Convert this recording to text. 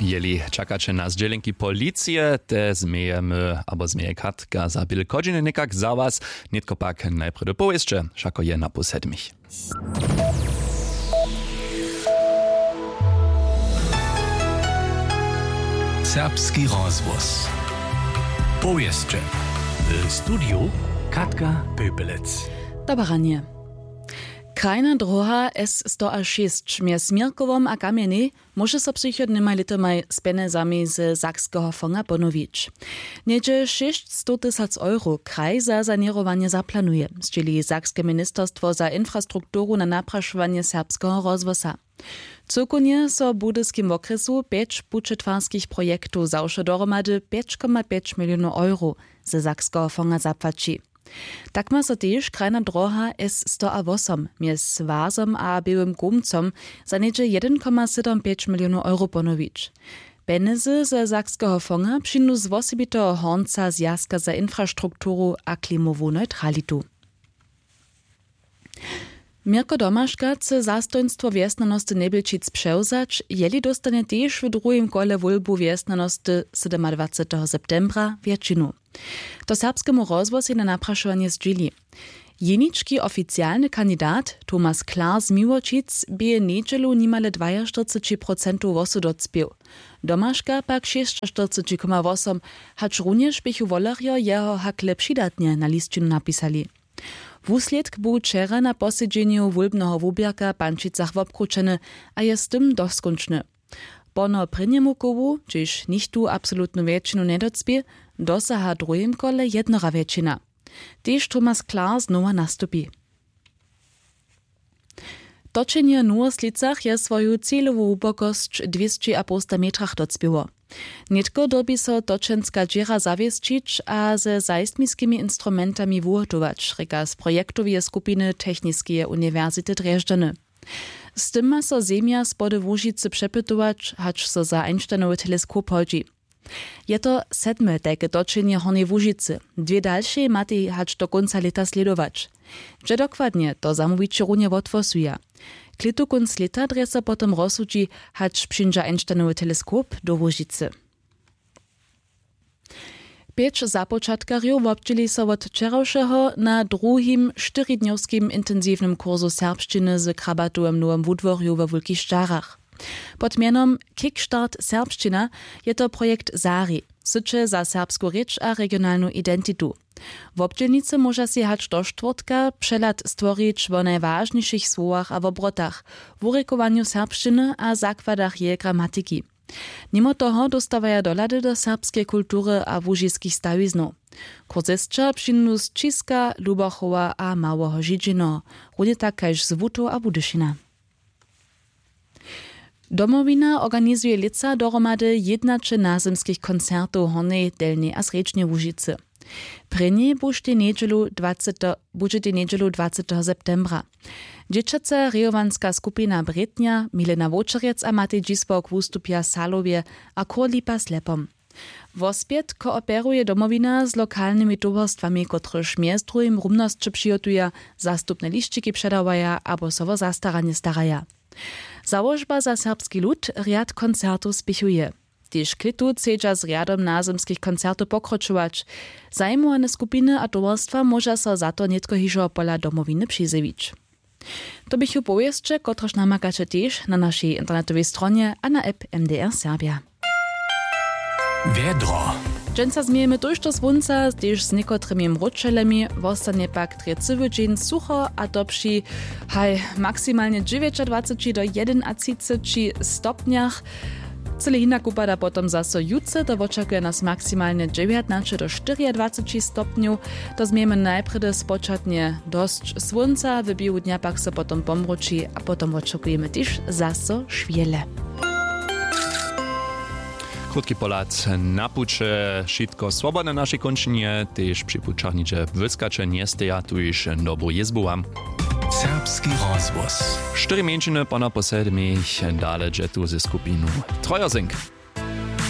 Jeli čakače na zdjelenki policije, te zmejemy, abo zmeje Katka za byle godziny nekak za was, nitko pak najprej do powieszcze, šako je na posedmich. Serbski rozvoz. Powieszcze. W studiu Katka Pöpelec. Dobranie. Krajna droha S106 mjez Mirkovom a Kamjeny może so przychodnymi letami z penezami z Sakskiego fonda ponowić. Niedzie 600 000 euro kraj za sanerowanie zaplanuje, zdzieli Sakskie Ministerstwo za infrastrukturu na napraszowanie serbskiego rozwoza. Celkonie so budyskim okresu 5 budżetwarskich projektów zawsze dohromady 5,5 milionów euro z Sakskiego fonda zapłaci. Tak ma so też krajna droha S108 mjez Vazom a Białym Gumcom za niedzie 1,75 milionów euro ponowić. Penezy ze Sakskiego fonda przyjdą z osobitego honca Zjazka za infrastrukturu a klimową neutralitu. Mirko Domaszka chce zastojnstwo wjesnanosti Nebelčic převzać, jeli dostane też w drugim kole volbu wjesnanosti 27. septembra většinu. To serbskemu rozvozu na napraszowanie zdźili. Jenički oficjalny kandidat Tomasz Klar z Miłočic by niedzielu nimale 42% wosu docpił. Domaszka pak 46,8%, hacz również bychu wolarjo jeho hakle přidatnie na listinu napisali. Wusledk był wczera na posiedzeniu wólbnego wubierka Pančicach wobkručeny, a je z tym doskončny. Pono prynjemu kowu, czyż nichtu absolutnu většinu nedocpie, dosaha drugim kole jednora většina. Tež Tomasz Klar znowa nastupi. Točenie na Slicach je svoju cieľovú hlbokosť 200,5 metrach docpiło. Nitko dobi so točenská džera zaviesčić a ze seismickými instrumentami wuhotować, reka z projektowie skupiny Techniskie Uniwersity Dresdeny. Z tym ma so zemia spody Łužice przepytować, hacz so za Einsteinowy teleskop hodzi. Je to 7. takie točenie Hornej Łužicy. 2 dalsze maty hacz do końca leta sledować. Że dokładnie to zamówicie runie odwosuje. Klitu konc leta dresa potem rozsudzi, hacz przyjdzie Einsteinowy teleskop do Łužicy. 5 započatkarjów obczyli so od wczorajszego na drugim 4-dniowskim intensywnym kursu serbszczyny z krabatowym nowym wudworju we Wulkich Sztarach. Pod mianom Kickstart Serbszczyna je to projekt Zari, syče za serbsku rěč a regionalnu identitu. W obdzielnicy może si hać do czwartka przelat stvorić o najważniejszych słowach a w obrotach, w urykowaniu serbszczyny a zakładach jej gramatyki. Mimo toho dostawaja dolady do serbskiej kultury a łužiskich stawiznów. Kurzystka przyjdą z Čiska, Lubachowa a Małego Židzino, równie tak kaž z Wutu a Budyšina. Domowina organizuje lica dohromady 11 nazemskich koncertów Hornej, Delnej a Srečnej Łužicy. Prynji bušte niedzielu 20. septembra. Dzieciaca rejowanska skupina Bretnia, Milena Vočerec a Matej Džisbok wustupia Salowie a Korlipa Slepom. Wospiet kooperuje domowina z lokalnymi towarstwami, kotryż mjez drugim rumnosće přijotuje, zastupne liščiki předavaja abo sovo zastaranie staraja. Założba za serbski lud riad koncertów spichuje. Tyż klitu chcedza z riadom nazemskich koncertów pokročować. Zajmowane skupiny a towarstwa może so za to nitko hižo pola domowiny přizewić. To bychu powieszcze, kotryż namakacze też na naszej internetowej stronie a na app MDR Serbia. Vedro. Dżęca zmiejemy dojšto słonca, też z niekotrymi mručelemi, wostanie pak trecywy dzień sucho a dobrzy maksymalnie 29 do 31 stopniach. Cele inak upada potom zaso jutce, to oczekuje nas maksymalnie 19 do 24 stopniów. To zmiejemy najpierw spočatnie dość słonca, w biegu dnia pak se potom pomruči a potom oczekujemy też zaso šviele. Krótki polat na pucze, wszystko swobodne nasze kończenie, też przy puczarnicze wyskacze nie steja, tu już dobrą jezbu wam. Serbski rozvoz. 4 miesiące po naposledy dalej tu ze skupiną Trojersink.